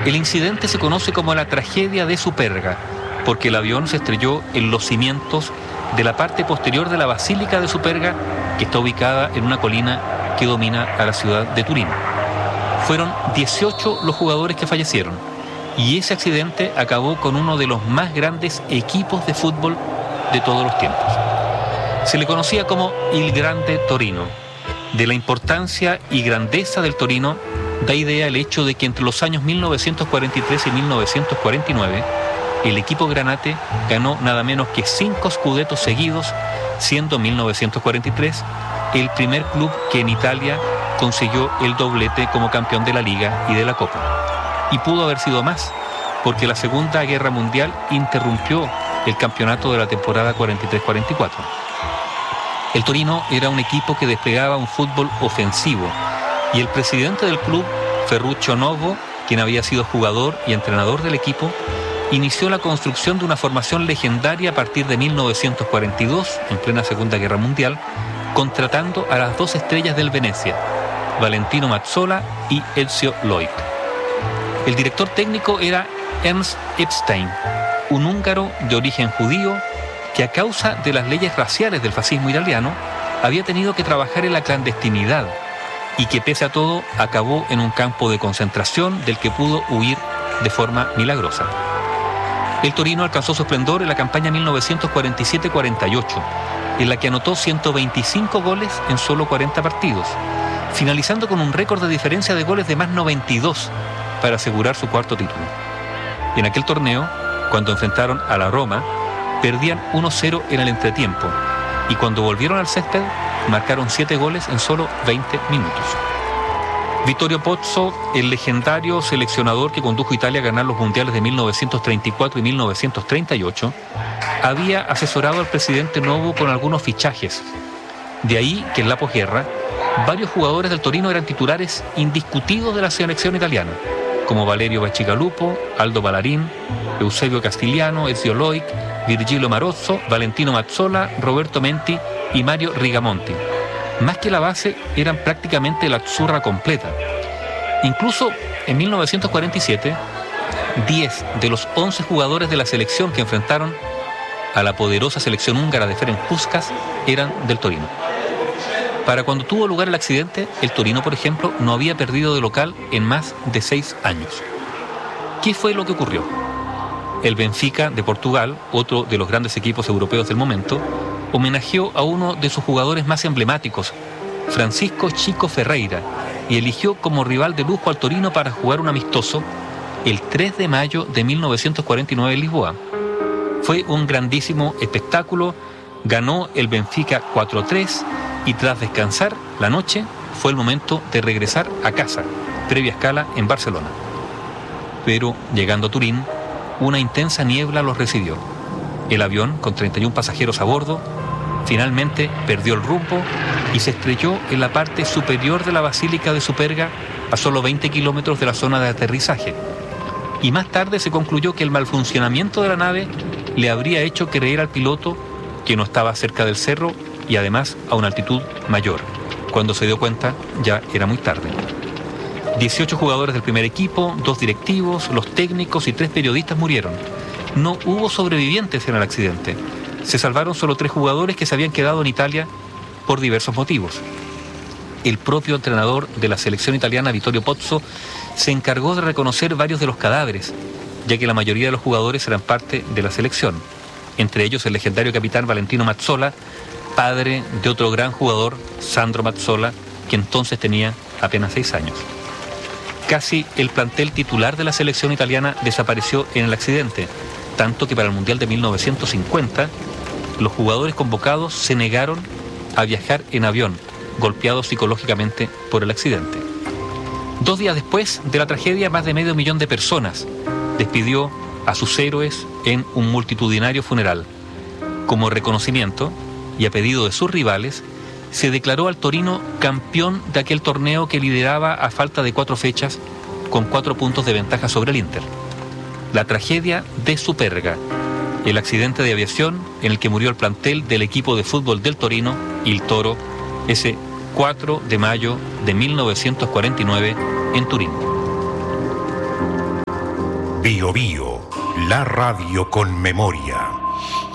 El incidente se conoce como la tragedia de Superga, porque el avión se estrelló en los cimientos de la parte posterior de la Basílica de Superga, que está ubicada en una colina que domina a la ciudad de Turín. Fueron 18 los jugadores que fallecieron, y ese accidente acabó con uno de los más grandes equipos de fútbol de todos los tiempos. Se le conocía como Il Grande Torino. De la importancia y grandeza del Torino da idea el hecho de que entre los años 1943 y 1949 el equipo granate ganó nada menos que 5 Scudettos seguidos, siendo 1943 el primer club que en Italia consiguió el doblete como campeón de la Liga y de la Copa. Y pudo haber sido más, porque la Segunda Guerra Mundial interrumpió el campeonato de la temporada 43-44. El Torino era un equipo que desplegaba un fútbol ofensivo, y el presidente del club, Ferruccio Novo, quien había sido jugador y entrenador del equipo, inició la construcción de una formación legendaria a partir de 1942, en plena Segunda Guerra Mundial, contratando a las 2 estrellas del Venezia, Valentino Mazzola y Ezio Loik. El director técnico era Ernst Epstein, un húngaro de origen judío que a causa de las leyes raciales del fascismo italiano había tenido que trabajar en la clandestinidad y que pese a todo acabó en un campo de concentración del que pudo huir de forma milagrosa. El Torino alcanzó su esplendor en la campaña 1947-48, en la que anotó 125 goles en solo 40 partidos, finalizando con un récord de diferencia de goles de más 92 para asegurar su 4º título. En aquel torneo, cuando enfrentaron a la Roma, perdían 1-0 en el entretiempo, y cuando volvieron al césped, marcaron 7 goles en solo 20 minutos. Vittorio Pozzo, el legendario seleccionador que condujo a Italia a ganar los mundiales de 1934 y 1938, había asesorado al presidente Novo con algunos fichajes. De ahí que en la posguerra, varios jugadores del Torino eran titulares indiscutidos de la selección italiana, como Valerio Bacigalupo, Aldo Ballarin, Eusebio Castigliano, Ezio Loik, Virgilio Marozzo, Valentino Mazzola, Roberto Menti y Mario Rigamonti. Más que la base, eran prácticamente la azzurra completa. Incluso en 1947, 10 de los 11 jugadores de la selección que enfrentaron a la poderosa selección húngara de Ferenc Puskás eran del Torino. Para cuando tuvo lugar el accidente, el Torino, por ejemplo, no había perdido de local en más de 6 años. ¿Qué fue lo que ocurrió? El Benfica de Portugal, otro de los grandes equipos europeos del momento, homenajeó a uno de sus jugadores más emblemáticos, Francisco Chico Ferreira, y eligió como rival de lujo al Torino para jugar un amistoso el 3 de mayo de 1949 en Lisboa. Fue un grandísimo espectáculo, ganó el Benfica 4-3 y tras descansar la noche fue el momento de regresar a casa, previa escala en Barcelona. Pero llegando a Turín, una intensa niebla los recibió. El avión, con 31 pasajeros a bordo, finalmente perdió el rumbo y se estrelló en la parte superior de la Basílica de Superga a solo 20 kilómetros de la zona de aterrizaje. Y más tarde se concluyó que el mal funcionamiento de la nave le habría hecho creer al piloto que no estaba cerca del cerro y además a una altitud mayor. Cuando se dio cuenta, ya era muy tarde. 18 jugadores del primer equipo, 2 directivos, los técnicos y 3 periodistas murieron. No hubo sobrevivientes en el accidente. Se salvaron solo 3 jugadores que se habían quedado en Italia por diversos motivos. El propio entrenador de la selección italiana, Vittorio Pozzo, se encargó de reconocer varios de los cadáveres, ya que la mayoría de los jugadores eran parte de la selección. Entre ellos el legendario capitán Valentino Mazzola, padre de otro gran jugador, Sandro Mazzola, que entonces tenía apenas 6 años. Casi el plantel titular de la selección italiana desapareció en el accidente, tanto que para el Mundial de 1950 los jugadores convocados se negaron a viajar en avión, golpeados psicológicamente por el accidente. 2 días después de la tragedia, más de medio millón de personas despidió a sus héroes en un multitudinario funeral. Como reconocimiento y a pedido de sus rivales, se declaró al Torino campeón de aquel torneo que lideraba a falta de 4 fechas con 4 puntos de ventaja sobre el Inter. La tragedia de Superga, el accidente de aviación en el que murió el plantel del equipo de fútbol del Torino, Il Toro, ese 4 de mayo de 1949 en Turín. Bio Bio, la radio con memoria.